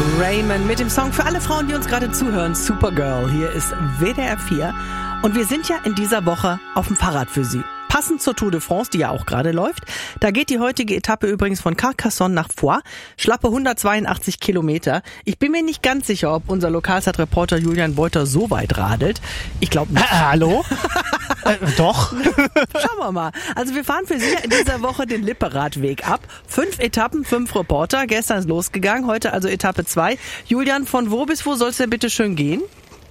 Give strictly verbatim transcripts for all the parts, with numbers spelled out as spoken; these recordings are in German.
Raymond mit dem Song für alle Frauen, die uns gerade zuhören, Supergirl. Hier ist W D R vier und wir sind ja in dieser Woche auf dem Fahrrad für Sie. Passend zur Tour de France, die ja auch gerade läuft. Da geht die heutige Etappe übrigens von Carcassonne nach Foix. Schlappe hundertzweiundachtzig Kilometer. Ich bin mir nicht ganz sicher, ob unser Lokalzeitreporter Julian Beuter so weit radelt. Ich glaube nicht. Äh, hallo? äh, doch. Schauen wir mal. Also wir fahren für Sie in dieser Woche den Lipperadweg ab. Fünf Etappen, fünf Reporter. Gestern ist losgegangen, heute also Etappe zwei. Julian, von wo bis wo soll es denn bitte schön gehen?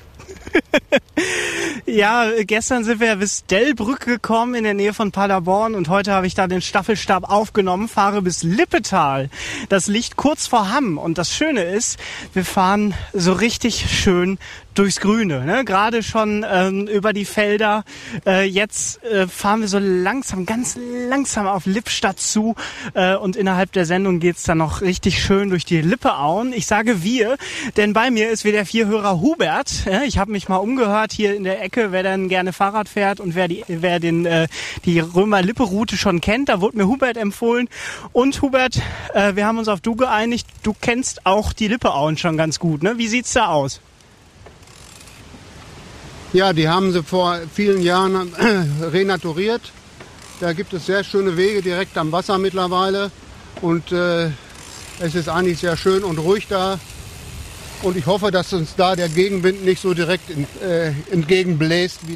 Ja, gestern sind wir ja bis Delbrück gekommen in der Nähe von Paderborn und heute habe ich da den Staffelstab aufgenommen, fahre bis Lippetal. Das liegt kurz vor Hamm und das Schöne ist, wir fahren so richtig schön durchs Grüne, ne? Gerade schon ähm, über die Felder. Äh, jetzt äh, fahren wir so langsam, ganz langsam auf Lippstadt zu äh, und innerhalb der Sendung geht's dann noch richtig schön durch die Lippeauen. Ich sage wir, denn bei mir ist W D R vier-Hörer Hubert. Ja, ich habe mich mal umgehört hier in der Ecke, wer dann gerne Fahrrad fährt und wer die, wer den äh, die Römer-Lippe-Route schon kennt. Da wurde mir Hubert empfohlen. Und Hubert, äh, wir haben uns auf du geeinigt. Du kennst auch die Lippeauen schon ganz gut, ne? Wie sieht's da aus? Ja, die haben sie vor vielen Jahren äh, renaturiert. Da gibt es sehr schöne Wege direkt am Wasser mittlerweile. Und äh, es ist eigentlich sehr schön und ruhig da. Und ich hoffe, dass uns da der Gegenwind nicht so direkt in, äh, entgegenbläst wie